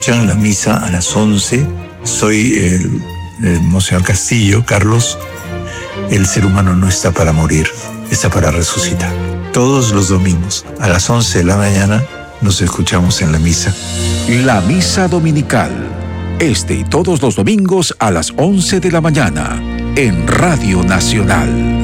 Escuchan la misa a las 11. Soy el Monseñor Castillo, Carlos. El ser humano no está para morir, está para resucitar. Todos los domingos a las 11 de la mañana nos escuchamos en la misa. La misa dominical. Este y todos los domingos a las 11 de la mañana en Radio Nacional.